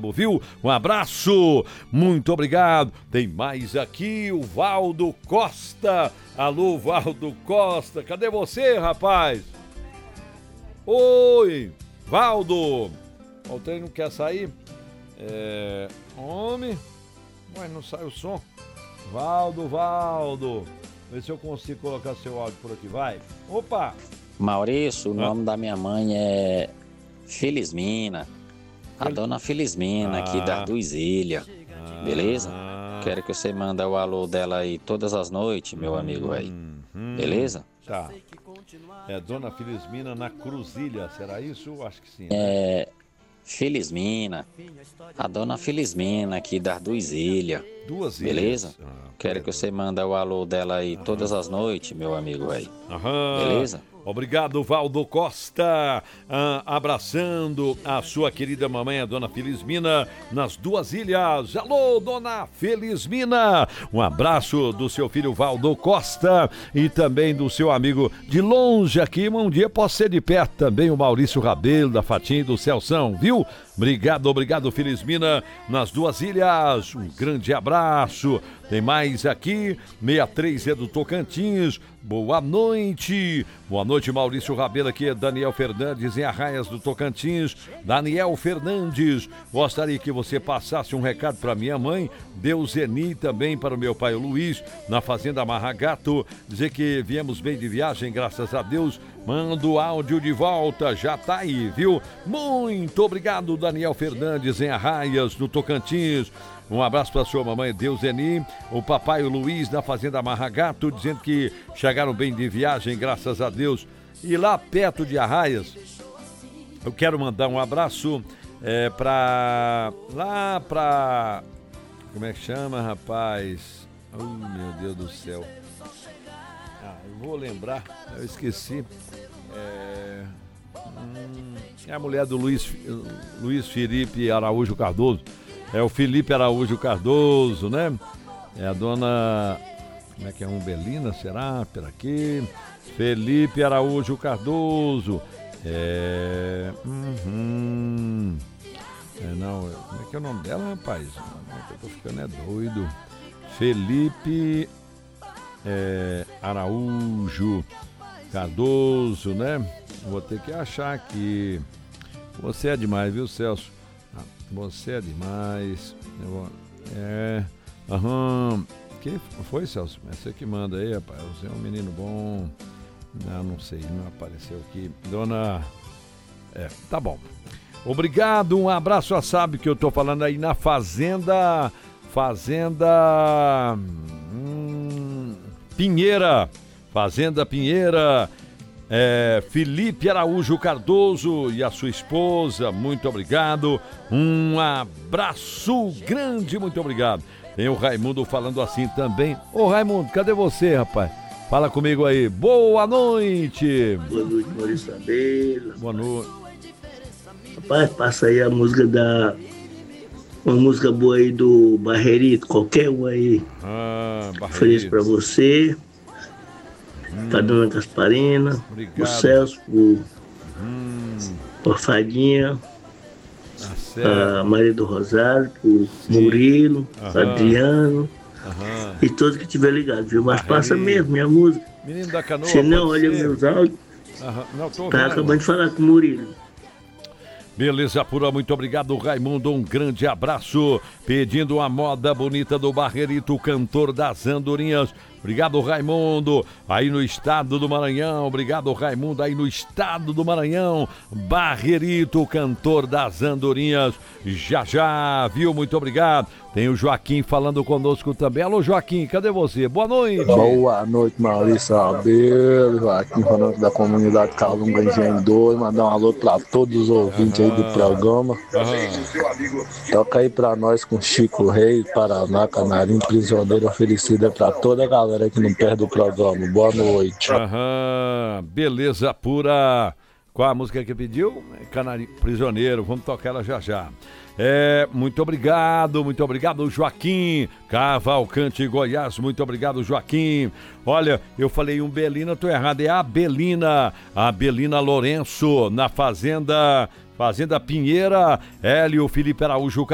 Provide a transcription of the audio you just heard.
brabo, viu? Um abraço, muito obrigado. Tem mais aqui o Valdo Costa. Alô, Valdo Costa, cadê você, rapaz? Oi, Valdo. O trem não quer sair? Homem, mas não sai o som. Valdo. Vê se eu consigo colocar seu áudio por aqui, vai. Opa! Maurício, o nome da minha mãe é Felismina. A dona Felismina, aqui das Duas Ilhas. Beleza? Quero que você mande o alô dela aí todas as noites, meu amigo aí. Beleza? Tá. É Dona Felismina na Cruzilha, será isso? Acho que sim. Né? Felismina. A dona Felismina, aqui das Duas Ilhas. Duas Ilhas. Beleza? Quero que você mande o alô dela aí todas as noites, meu amigo aí. Beleza? Obrigado, Valdo Costa, abraçando a sua querida mamãe, a Dona Felismina, nas Duas Ilhas. Alô, Dona Felismina, um abraço do seu filho Valdo Costa e também do seu amigo de longe aqui, um dia pode ser de perto também, o Maurício Rabelo, da Fatinha e do Celção, viu? Obrigado, Felismina, nas Duas Ilhas, um grande abraço. Tem mais aqui, 63 é do Tocantins, boa noite, Maurício Rabelo, aqui é Daniel Fernandes, em Arraias do Tocantins. Daniel Fernandes, gostaria que você passasse um recado para minha mãe, Deuseni, também para o meu pai Luiz, na Fazenda Marragato, dizer que viemos bem de viagem, graças a Deus. Manda o áudio de volta, já tá aí, viu? Muito obrigado, Daniel Fernandes, em Arraias, no Tocantins. Um abraço para sua mamãe, Deuseni, o papai o Luiz, na Fazenda Marragato, dizendo que chegaram bem de viagem, graças a Deus. E lá perto de Arraias, eu quero mandar um abraço pra... Como é que chama, rapaz? Meu Deus do céu. Eu vou lembrar, eu esqueci. É a mulher do Luiz Felipe Araújo Cardoso. É o Felipe Araújo Cardoso, né? É a dona... Como é que é? Umbelina, será? Pera aqui. Felipe Araújo Cardoso. Não, como é que é o nome dela, rapaz? Eu tô ficando doido. Felipe Araújo Cardoso, né? Vou ter que achar aqui. Você é demais, viu, Celso? Você é demais. Que foi, Celso? É você que manda aí, rapaz. Você é um menino bom. Não sei, não apareceu aqui. Dona... tá bom. Obrigado, um abraço. Sabe que eu tô falando aí na Fazenda Pinheira. Fazenda Pinheira. Felipe Araújo Cardoso e a sua esposa, muito obrigado. Um abraço grande, muito obrigado. Tem o Raimundo falando assim também. Ô Raimundo, cadê você, rapaz? Fala comigo aí. Boa noite. Boa noite, Maurício Rabelo. Boa noite. Rapaz, passa aí uma música boa aí do Barrerito, qualquer um aí. Feliz pra você. Pra Dona Gasparina, o Celso, a Fadinha, a Maria do Rosário, o Murilo, Adriano e todos que tiver ligado, viu? Mas passa mesmo minha música. Menino da Canoa. Se não, olha meus áudios. Tá acabando de falar com o Murilo. Beleza pura, muito obrigado, Raimundo, um grande abraço, pedindo a moda bonita do Barrerito, cantor das Andorinhas. Obrigado, Raimundo, aí no estado do Maranhão. Obrigado, Raimundo, aí no estado do Maranhão. Barrerito, cantor das Andorinhas. Já, viu? Muito obrigado. Tem o Joaquim falando conosco também. Alô, Joaquim, cadê você? Boa noite. Boa noite, Maurício Rabelo. Joaquim falando da comunidade Calunga Engenho 2. Mandar um alô pra todos os ouvintes aí do programa. Toca aí pra nós com Chico Reis, Paraná, Canarim, Prisioneiro, Felicida pra toda a galera que não perde o programa. Boa noite. Beleza pura. Qual a música que pediu? Canarim, Prisioneiro. Vamos tocar ela já. Muito obrigado, Joaquim Cavalcante, Goiás, muito obrigado, Joaquim. Olha, eu falei Umbelina, tô errado, é a Abelina Lourenço, na Fazenda Pinheira. Hélio Felipe Araújo